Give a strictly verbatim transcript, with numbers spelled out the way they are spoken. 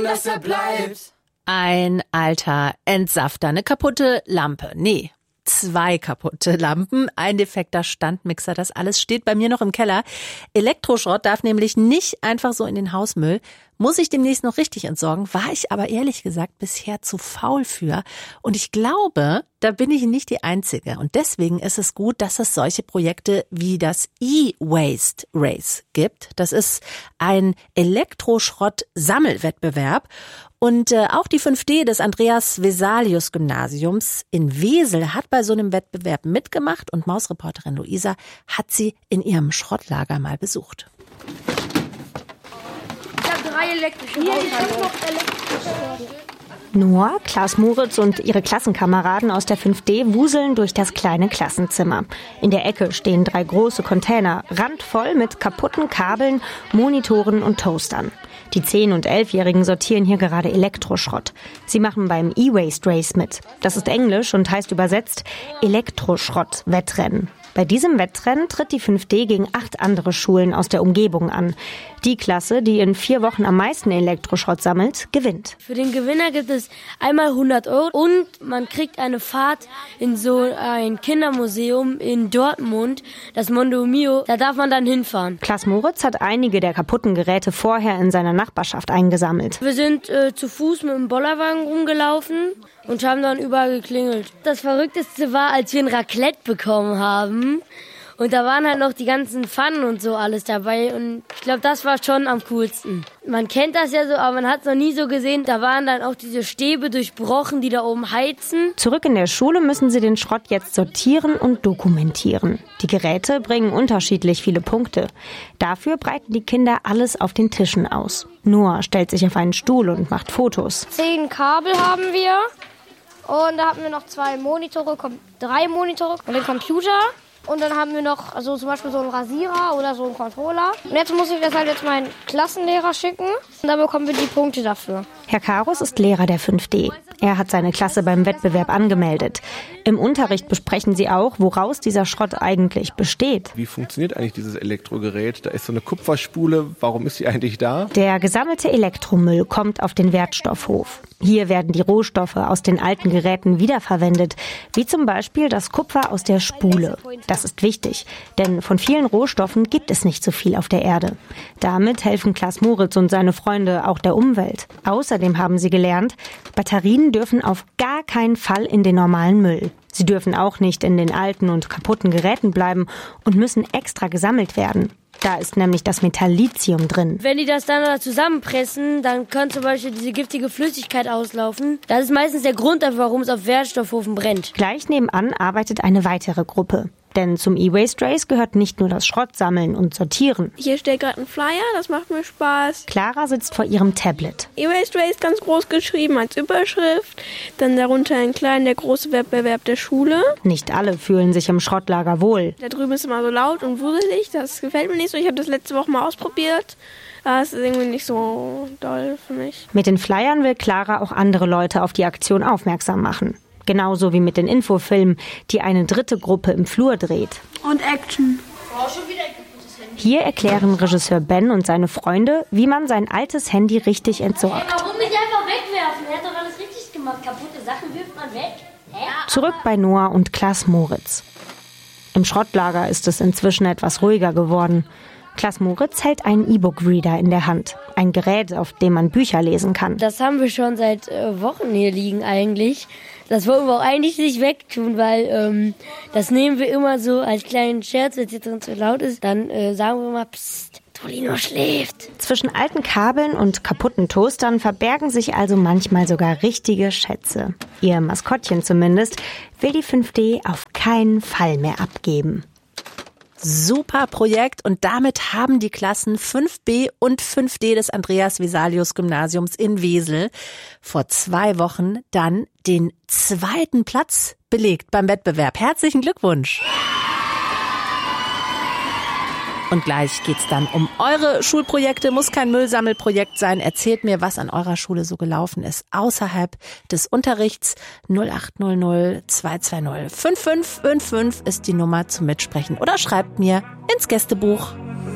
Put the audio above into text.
hoffen, dass er bleibt. Ein alter Entsafter, eine kaputte Lampe. Nee, zwei kaputte Lampen, ein defekter Standmixer, das alles steht bei mir noch im Keller. Elektroschrott darf nämlich nicht einfach so in den Hausmüll. Muss ich demnächst noch richtig entsorgen, war ich aber ehrlich gesagt bisher zu faul für. Und ich glaube, da bin ich nicht die Einzige. Und deswegen ist es gut, dass es solche Projekte wie das E-Waste Race gibt. Das ist ein Elektroschrott-Sammelwettbewerb. Und äh, auch die fünf D des Andreas-Vesalius-Gymnasiums in Wesel hat bei so einem Wettbewerb mitgemacht. Und Mausreporterin Luisa hat sie in ihrem Schrottlager mal besucht. Drei elektrische Haushalte. Noah, Klaas Moritz und ihre Klassenkameraden aus der fünf D wuseln durch das kleine Klassenzimmer. In der Ecke stehen drei große Container, randvoll mit kaputten Kabeln, Monitoren und Toastern. Die zehn- und elfjährigen sortieren hier gerade Elektroschrott. Sie machen beim E-Waste Race mit. Das ist Englisch und heißt übersetzt Elektroschrott-Wettrennen. Bei diesem Wettrennen tritt die fünf D gegen acht andere Schulen aus der Umgebung an. Die Klasse, die in vier Wochen am meisten Elektroschrott sammelt, gewinnt. Für den Gewinner gibt es einmal hundert Euro und man kriegt eine Fahrt in so ein Kindermuseum in Dortmund, das Mondo Mio. Da darf man dann hinfahren. Klaas Moritz hat einige der kaputten Geräte vorher in seiner Nachbarschaft eingesammelt. Wir sind äh, zu Fuß mit dem Bollerwagen rumgelaufen und haben dann überall geklingelt. Das Verrückteste war, als wir ein Raclette bekommen haben. Und da waren halt noch die ganzen Pfannen und so alles dabei. Und ich glaube, das war schon am coolsten. Man kennt das ja so, aber man hat es noch nie so gesehen. Da waren dann auch diese Stäbe durchbrochen, die da oben heizen. Zurück in der Schule müssen sie den Schrott jetzt sortieren und dokumentieren. Die Geräte bringen unterschiedlich viele Punkte. Dafür breiten die Kinder alles auf den Tischen aus. Noah stellt sich auf einen Stuhl und macht Fotos. Zehn Kabel haben wir. Und da haben wir noch zwei Monitore, drei Monitore und den Computer. Und dann haben wir noch also zum Beispiel so einen Rasierer oder so einen Controller. Und jetzt muss ich das halt jetzt meinen Klassenlehrer schicken. Und dann bekommen wir die Punkte dafür. Herr Karus ist Lehrer der fünf D. Er hat seine Klasse beim Wettbewerb angemeldet. Im Unterricht besprechen sie auch, woraus dieser Schrott eigentlich besteht. Wie funktioniert eigentlich dieses Elektrogerät? Da ist so eine Kupferspule. Warum ist sie eigentlich da? Der gesammelte Elektromüll kommt auf den Wertstoffhof. Hier werden die Rohstoffe aus den alten Geräten wiederverwendet, wie zum Beispiel das Kupfer aus der Spule. Das ist wichtig, denn von vielen Rohstoffen gibt es nicht so viel auf der Erde. Damit helfen Klaas Moritz und seine Freunde auch der Umwelt. Außerdem haben sie gelernt, Batterien dürfen auf gar keinen Fall in den normalen Müll. Sie dürfen auch nicht in den alten und kaputten Geräten bleiben und müssen extra gesammelt werden. Da ist nämlich das Metall Lithium drin. Wenn die das dann zusammenpressen, dann kann zum Beispiel diese giftige Flüssigkeit auslaufen. Das ist meistens der Grund dafür, warum es auf Wertstoffhofen brennt. Gleich nebenan arbeitet eine weitere Gruppe. Denn zum E-Waste Race gehört nicht nur das Schrottsammeln und Sortieren. Hier steht gerade ein Flyer, das macht mir Spaß. Clara sitzt vor ihrem Tablet. E-Waste Race ganz groß geschrieben als Überschrift. Dann darunter in klein der große Wettbewerb der Schule. Nicht alle fühlen sich im Schrottlager wohl. Da drüben ist immer so laut und wuselig, das gefällt mir nicht so. Ich habe das letzte Woche mal ausprobiert. Das ist irgendwie nicht so doll für mich. Mit den Flyern will Clara auch andere Leute auf die Aktion aufmerksam machen. Genauso wie mit den Infofilmen, die eine dritte Gruppe im Flur dreht. Und Action. Hier erklären Regisseur Ben und seine Freunde, wie man sein altes Handy richtig entsorgt. Hey, warum nicht einfach wegwerfen? Er hat doch alles richtig gemacht. Kaputte Sachen wirft man weg. Hä? Zurück bei Noah und Klaas Moritz. Im Schrottlager ist es inzwischen etwas ruhiger geworden. Klaas Moritz hält einen E-Book-Reader in der Hand. Ein Gerät, auf dem man Bücher lesen kann. Das haben wir schon seit äh, Wochen hier liegen eigentlich. Das wollen wir auch eigentlich nicht wegtun, weil ähm, das nehmen wir immer so als kleinen Scherz, wenn es jetzt drin zu laut ist. Dann äh, sagen wir mal, psst, Tolino schläft. Zwischen alten Kabeln und kaputten Toastern verbergen sich also manchmal sogar richtige Schätze. Ihr Maskottchen zumindest will die fünf D auf keinen Fall mehr abgeben. Super Projekt und damit haben die Klassen fünf B und fünf D des Andreas-Vesalius-Gymnasiums in Wesel vor zwei Wochen dann den zweiten Platz belegt beim Wettbewerb. Herzlichen Glückwunsch! Und gleich geht's dann um eure Schulprojekte. Muss kein Müllsammelprojekt sein. Erzählt mir, was an eurer Schule so gelaufen ist. Außerhalb des Unterrichts. null acht null null zwei zwei null fünf fünf fünf fünf ist die Nummer zum Mitsprechen. Oder schreibt mir ins Gästebuch.